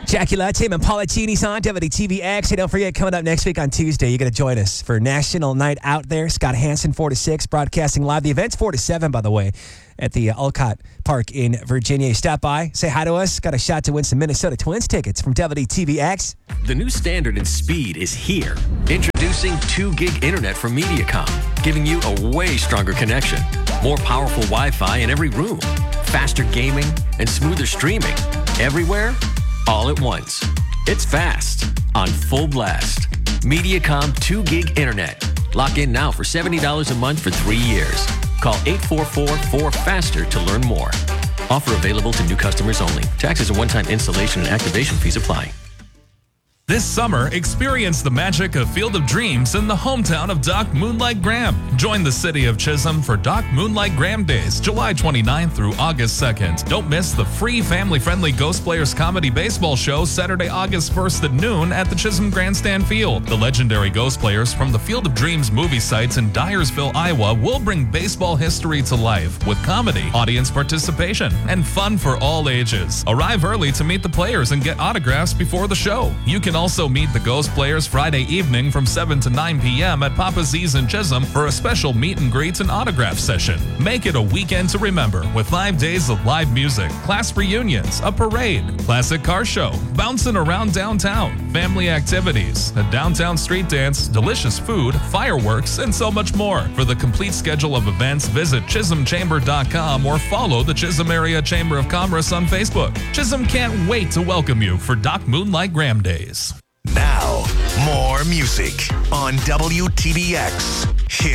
Jackie Latte and Paula Geni's on WTVX. Hey, don't forget, coming up next week on Tuesday, you're going to join us for National Night Out there. Scott Hansen, 4 to 6, broadcasting live. The event's 4 to 7, by the way, at the Olcott Park in Virginia. Stop by, say hi to us. Got a shot to win some Minnesota Twins tickets from WTVX. The new standard in speed is here. Introducing 2 gig internet from Mediacom, giving you a way stronger connection. More powerful Wi-Fi in every room. Faster gaming and smoother streaming. Everywhere, all at once. It's fast, on full blast. Mediacom 2 gig internet. Lock in now for $70 a month for 3 years. Call 844-4FASTER to learn more. Offer available to new customers only. Taxes and one-time installation and activation fees apply. This summer, experience the magic of Field of Dreams in the hometown of Doc Moonlight Graham. Join the city of Chisholm for Doc Moonlight Graham Days, July 29th through August 2nd. Don't miss the free family-friendly Ghost Players Comedy Baseball Show Saturday, August 1st at noon at the Chisholm Grandstand Field. The legendary Ghost Players from the Field of Dreams movie sites in Dyersville, Iowa will bring baseball history to life with comedy, audience participation, and fun for all ages. Arrive early to meet the players and get autographs before the show. You can also meet the Ghost Players Friday evening from 7 to 9 p.m. at Papa Z's in Chisholm for a special meet and greet and autograph session. Make it a weekend to remember with 5 days of live music, class reunions, a parade, classic car show, bouncing around downtown, family activities, a downtown street dance, delicious food, fireworks, and so much more. For the complete schedule of events, visit chisholmchamber.com or follow the Chisholm Area Chamber of Commerce on Facebook. Chisholm can't wait to welcome you for Doc Moonlight Graham Days. Now, more music on WTVX. Hit